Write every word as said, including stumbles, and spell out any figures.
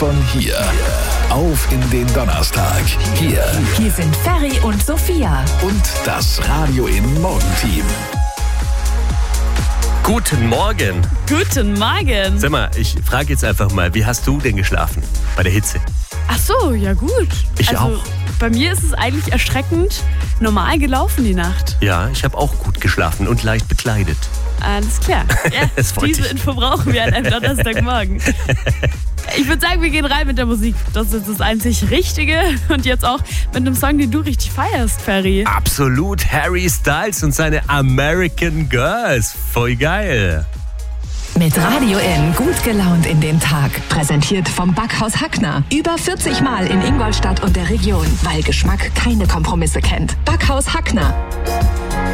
von hier. Auf in den Donnerstag. Hier. Hier sind Ferry und Sophia. Und das Radio in Morgenteam. Guten Morgen. Guten Morgen. Sag mal, ich frage jetzt einfach mal, wie hast du denn geschlafen bei der Hitze? Ach so, ja gut. Ich also, auch. Bei mir ist es eigentlich erschreckend normal gelaufen die Nacht. Ja, ich habe auch gut geschlafen und leicht bekleidet. Alles klar. Ja, Das freut diese dich. Info brauchen wir an einem Donnerstagmorgen. Ich würde sagen, wir gehen rein mit der Musik. Das ist das einzig Richtige. Und jetzt auch mit einem Song, den du richtig feierst, Ferry. Absolut, Harry Styles und seine American Girls. Voll geil. Mit Radio N gut gelaunt in den Tag. Präsentiert vom Backhaus Hackner. Über vierzig Mal in Ingolstadt und der Region. Weil Geschmack keine Kompromisse kennt. Backhaus Hackner.